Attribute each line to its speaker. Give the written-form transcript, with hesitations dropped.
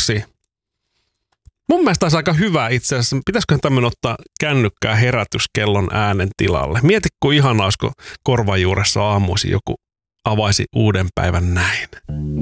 Speaker 1: seuraavaksi. Mun mielestä olisi aika hyvä itse asiassa. Pitäisiköhän tämmöinen ottaa kännykkää herätyskellon äänen tilalle? Mieti, kun ihanaa, olisiko korvajuuressa aamuisin joku avaisi uuden päivän näin.